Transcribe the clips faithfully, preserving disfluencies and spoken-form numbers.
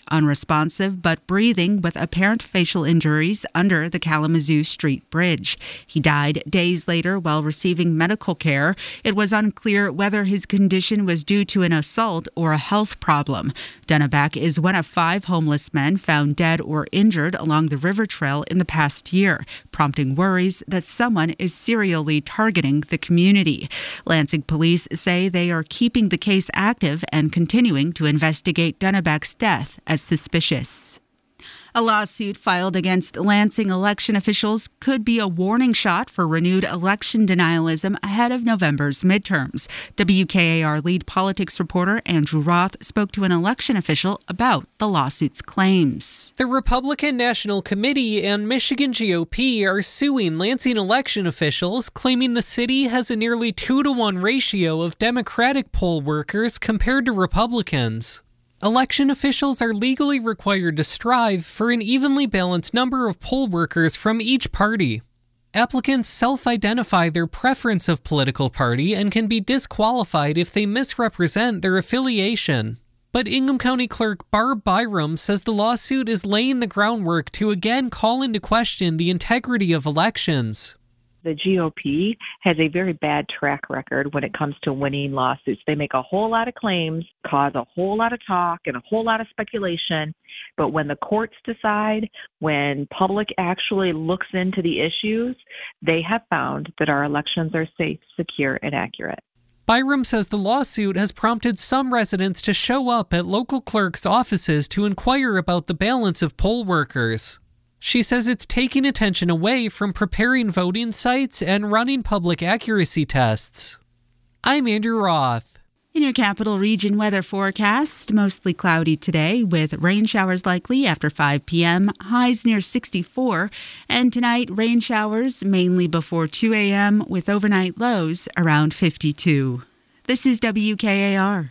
unresponsive but breathing with apparent facial injuries under the Kalamazoo Street Bridge. He died days later while receiving medical care. It was unclear whether his condition was due to an assault or a health problem. Dennebeck is one of five homeless men found dead or injured along the river trail in the past year, prompting worries that someone is serially targeting the community. Lansing police say they are keeping the case active and continuing to investigate Dennebeck's death as suspicious. A lawsuit filed against Lansing election officials could be a warning shot for renewed election denialism ahead of November's midterms. W K A R lead politics reporter Andrew Roth spoke to an election official about the lawsuit's claims. The Republican National Committee and Michigan G O P are suing Lansing election officials, claiming the city has a nearly two to one ratio of Democratic poll workers compared to Republicans. Election officials are legally required to strive for an evenly balanced number of poll workers from each party. Applicants self-identify their preference of political party and can be disqualified if they misrepresent their affiliation. But Ingham County Clerk Barb Byram says the lawsuit is laying the groundwork to again call into question the integrity of elections. The G O P has a very bad track record when it comes to winning lawsuits. They make a whole lot of claims, cause a whole lot of talk and a whole lot of speculation. But when the courts decide, when public actually looks into the issues, they have found that our elections are safe, secure, and accurate. Byram says the lawsuit has prompted some residents to show up at local clerks' offices to inquire about the balance of poll workers. She says it's taking attention away from preparing voting sites and running public accuracy tests. I'm Andrew Roth. In your capital region weather forecast, mostly cloudy today with rain showers likely after five p.m., highs near sixty-four. And tonight, rain showers mainly before two a.m. with overnight lows around fifty-two. This is W K A R.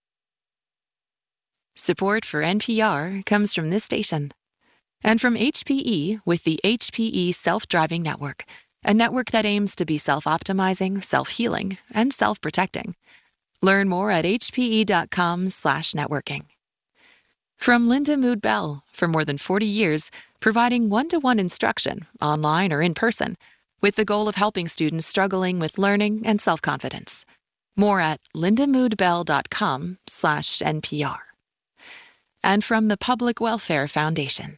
Support for N P R comes from this station. And from H P E with the H P E Self-Driving Network, a network that aims to be self-optimizing, self-healing, and self-protecting. Learn more at hpe.com slash networking. From Linda Mood Bell, for more than forty years, providing one-to-one instruction, online or in person, with the goal of helping students struggling with learning and self-confidence. More at lindamoodbell.com slash NPR. And from the Public Welfare Foundation.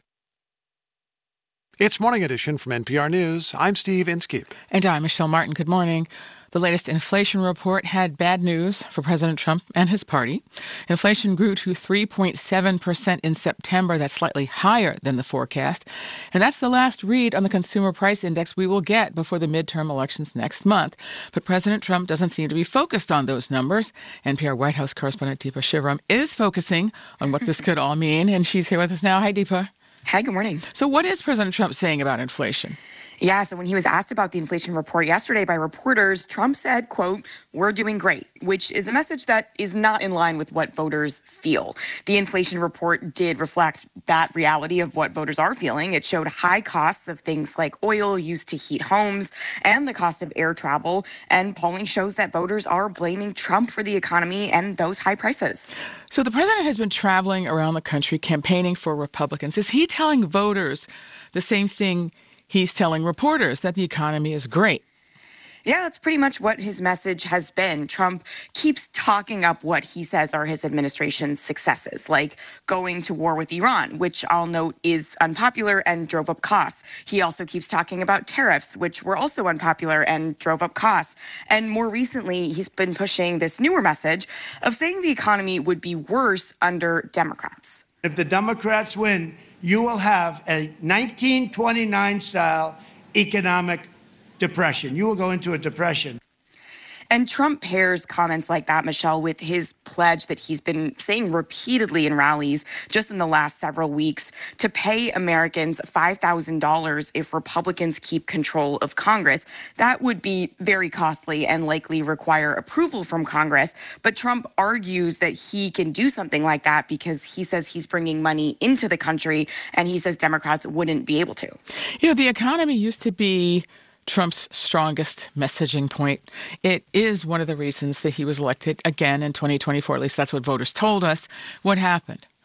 It's Morning Edition from N P R News. I'm Steve Inskeep. And I'm Michelle Martin. Good morning. The latest inflation report had bad news for President Trump and his party. Inflation grew to three point seven percent in September. That's slightly higher than the forecast. And that's the last read on the Consumer Price Index we will get before the midterm elections next month. But President Trump doesn't seem to be focused on those numbers. N P R White House correspondent Deepa Shivaram is focusing on what this could all mean. And she's here with us now. Hi, Deepa. Hi, good morning. So what is President Trump saying about inflation? Yeah, so when he was asked about the inflation report yesterday by reporters, Trump said, quote, "We're doing great," which is a message that is not in line with what voters feel. The inflation report did reflect that reality of what voters are feeling. It showed high costs of things like oil used to heat homes and the cost of air travel. And polling shows that voters are blaming Trump for the economy and those high prices. So the president has been traveling around the country campaigning for Republicans. Is he telling voters the same thing he's telling reporters, that the economy is great? Yeah, that's pretty much what his message has been. Trump keeps talking up what he says are his administration's successes, like going to war with Iran, which I'll note is unpopular and drove up costs. He also keeps talking about tariffs, which were also unpopular and drove up costs. And more recently, he's been pushing this newer message of saying the economy would be worse under Democrats. If the Democrats win, you will have a nineteen twenty-nine style economic depression. You will go into a depression. And Trump pairs comments like that, Michelle, with his pledge that he's been saying repeatedly in rallies just in the last several weeks to pay Americans five thousand dollars if Republicans keep control of Congress. That would be very costly and likely require approval from Congress. But Trump argues that he can do something like that because he says he's bringing money into the country, and he says Democrats wouldn't be able to. You know, the economy used to be Trump's strongest messaging point. It is one of the reasons that he was elected again in twenty twenty-four. At least that's what voters told us. What happened?